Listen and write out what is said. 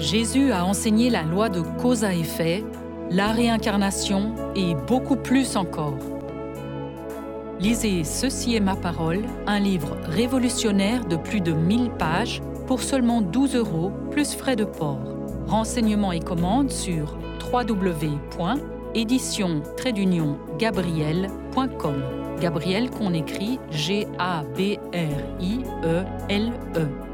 Jésus a enseigné la loi de cause à effet, la réincarnation et beaucoup plus encore. Lisez Ceci est ma parole, un livre révolutionnaire de plus de 1000 pages pour seulement 12 € plus frais de port. Renseignements et commandes sur www.édition-gabrielle.com. Gabrielle qu'on écrit Gabrielle.